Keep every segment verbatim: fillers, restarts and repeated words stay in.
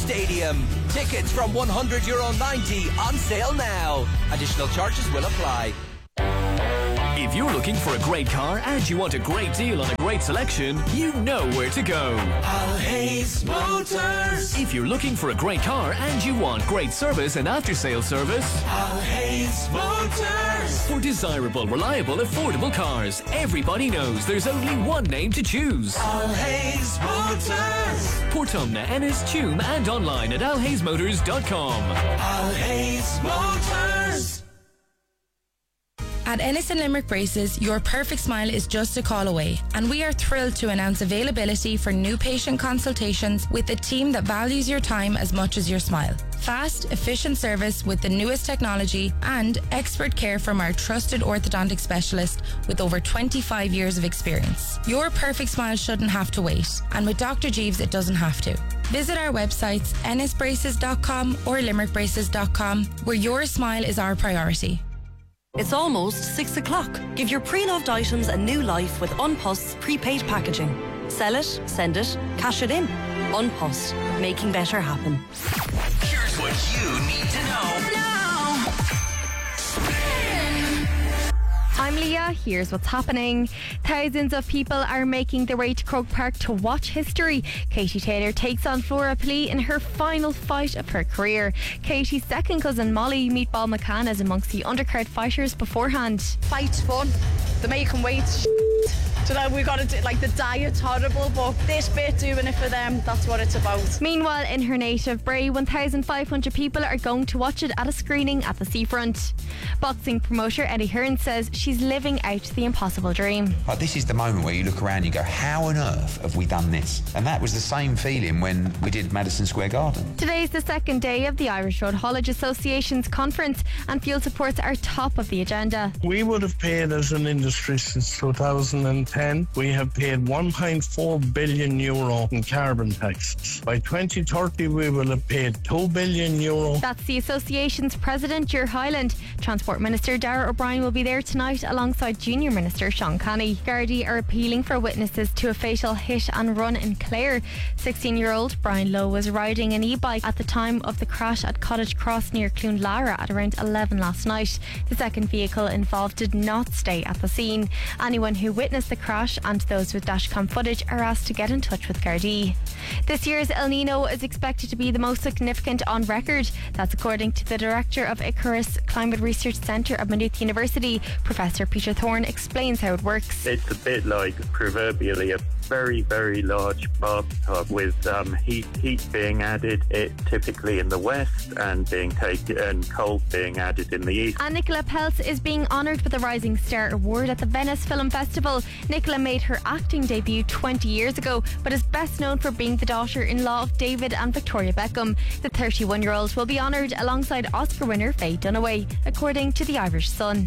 Stadium. Tickets from one hundred euro ninety on sale now. Additional charges will apply. If you're looking for a great car and you want a great deal on a great selection, you know where to go. Alhays Motors. If you're looking for a great car and you want great service and after-sales service, Alhays Motors. For desirable, reliable, affordable cars, everybody knows there's only one name to choose. Alhays Motors. Portumna, Ennis, Tuam and online at alhays motors dot com. Alhays Motors. At Ennis and Limerick Braces, your perfect smile is just a call away, and we are thrilled to announce availability for new patient consultations with a team that values your time as much as your smile. Fast, efficient service with the newest technology and expert care from our trusted orthodontic specialist with over twenty-five years of experience. Your perfect smile shouldn't have to wait, and with Doctor Jeeves it doesn't have to. Visit our websites ennis braces dot com or limerick braces dot com, where your smile is our priority. It's almost six o'clock. Give your pre-loved items a new life with Unpost's prepaid packaging. Sell it, send it, cash it in. Unpost, making better happen. Here's what you need to know now. I'm Leah, here's what's happening. Thousands of people are making their way to Croke Park to watch history. Katie Taylor takes on Flora Pulley in her final fight of her career. Katie's second cousin Molly Meatball McCann is amongst the undercard fighters beforehand. Fight's fun. The making weight, you know, we got to do, like, the diet's horrible, but this bit, doing it for them, that's what it's about. Meanwhile, in her native Bray, one thousand five hundred people are going to watch it at a screening at the seafront. Boxing promoter Eddie Hearn says she's living out the impossible dream. Like, this is the moment where you look around and you go, how on earth have we done this? And that was the same feeling when we did Madison Square Garden. Today's the second day of the Irish Road Haulage Association's conference, and fuel supports are top of the agenda. We would have paid as an industry since two thousand ten. We have paid one point four billion euro in carbon taxes. By twenty thirty, we will have paid two billion euro. That's the association's president, Ger Hyland. Transport Minister Darragh O'Brien will be there tonight alongside Junior Minister Sean Canny. Gardaí are appealing for witnesses to a fatal hit and run in Clare. sixteen-year-old Brian Lowe was riding an e-bike at the time of the crash at Cottage Cross near Clonlara at around eleven last night. The second vehicle involved did not stay at the scene. Anyone who witnessed the crash and those with dashcam footage are asked to get in touch with Gardaí. This year's El Nino is expected to be the most significant on record. That's according to the director of Icarus Climate Research Centre at Maynooth University. Professor Peter Thorne explains how it works. It's a bit like proverbially a very, very large bathtub with um, heat heat being added, it typically in the west, and being taken and cold being added in the east. And Nicola Peltz is being honoured with a Rising Star Award at the Venice Film Festival. Nicola made her acting debut twenty years ago, but is best known for being the daughter-in-law of David and Victoria Beckham. The thirty-one-year-old will be honoured alongside Oscar winner Faye Dunaway, according to the Irish Sun.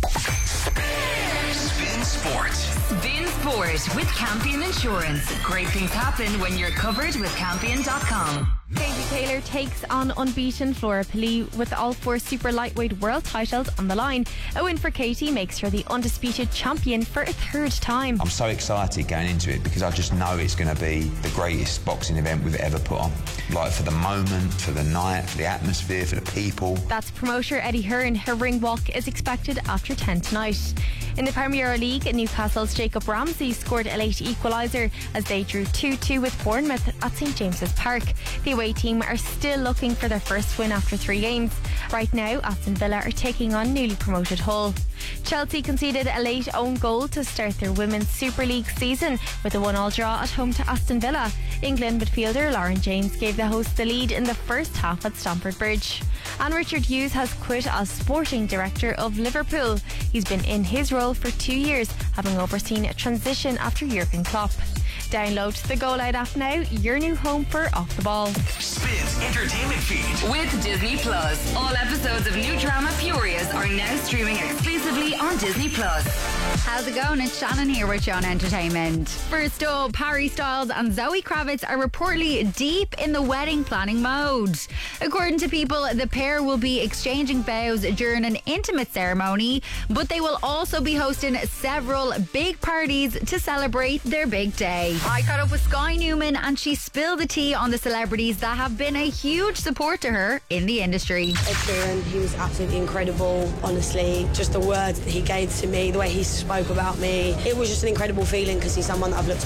Spin Sport. Spin Sport with Campion Insurance. Great things happen when you're covered with Campion dot com. Katie Taylor takes on unbeaten Flora Pulley with all four super lightweight world titles on the line. A win for Katie makes her the undisputed champion for a third time. I'm so excited going into it because I just know it's going to be the greatest boxing event we've ever put on. Like, for the moment, for the night, for the atmosphere, for the people. That's promoter Eddie Hearn. Her ring walk is expected after ten tonight. In the Premier League, Newcastle's Jacob Ramsey scored a late equaliser as they drew two two with Bournemouth at St James's Park. The away team are still looking for their first win after three games. Right now, Aston Villa are taking on newly promoted Hull. Chelsea conceded a late own goal to start their Women's Super League season with a one-all draw at home to Aston Villa. England midfielder Lauren James gave the hosts the lead in the first half at Stamford Bridge. And Richard Hughes has quit as sporting director of Liverpool. He's been in his role for two years, having overseen a transition after Jurgen Klopp. Download the Go Loud app now, your new home for Off the Ball. Spins Entertainment Feed with Disney Plus. All episodes of new drama Furious are now streaming exclusively on Disney Plus. How's it going? It's Shannon here with John Entertainment. First up, Harry Styles and Zoe Kravitz are reportedly deep in the wedding planning mode. According to People, the pair will be exchanging vows during an intimate ceremony, but they will also be hosting several big parties to celebrate their big day. I caught up with Sky Newman and she spilled the tea on the celebrities that have been a huge support to her in the industry. Ed Sheeran, he was absolutely incredible, honestly. Just the words that he gave to me, the way he spoke about me. It was just an incredible feeling because he's someone that I've looked